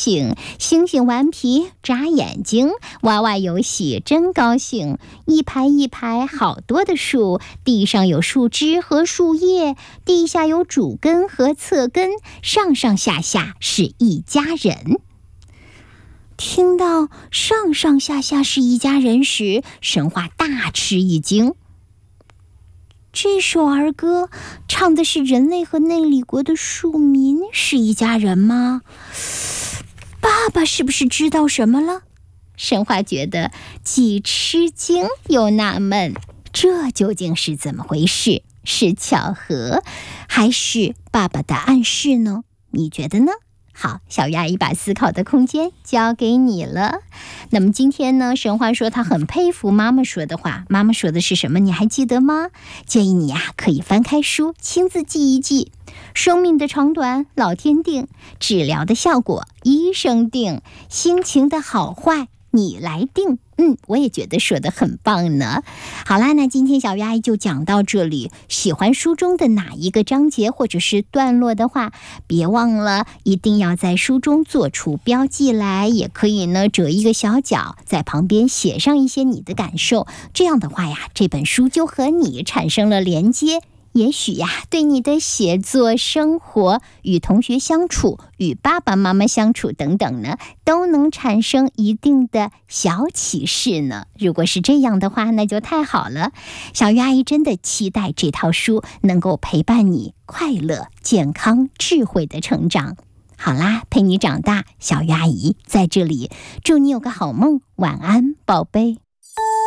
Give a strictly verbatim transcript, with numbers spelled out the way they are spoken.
兴，星星顽皮眨眼睛，娃娃游戏真高兴。一排一排好多的树，地上有树枝和树叶，地下有主根和侧根，上上下下是一家人。听到上上下下是一家人时，神话大吃一惊。这首儿歌唱的是人类和内里国的庶民是一家人吗？爸爸是不是知道什么了？神话觉得既吃惊又纳闷，这究竟是怎么回事？是巧合，还是爸爸的暗示呢？你觉得呢？好，小鱼阿姨把思考的空间交给你了。那么今天呢，神话说她很佩服妈妈说的话，妈妈说的是什么？你还记得吗？建议你呀、啊，可以翻开书，亲自记一记。生命的长短，老天定；治疗的效果，医生定；心情的好坏，你来定。嗯，我也觉得说得很棒呢。好啦，那今天小鱼阿姨就讲到这里。喜欢书中的哪一个章节或者是段落的话，别忘了一定要在书中做出标记来，也可以呢折一个小角，在旁边写上一些你的感受。这样的话呀，这本书就和你产生了连接。也许呀，对你的写作生活、与同学相处、与爸爸妈妈相处等等呢，都能产生一定的小启示呢。如果是这样的话，那就太好了。小鱼阿姨真的期待这套书能够陪伴你快乐、健康、智慧的成长。好啦，陪你长大，小鱼阿姨在这里祝你有个好梦，晚安，宝贝。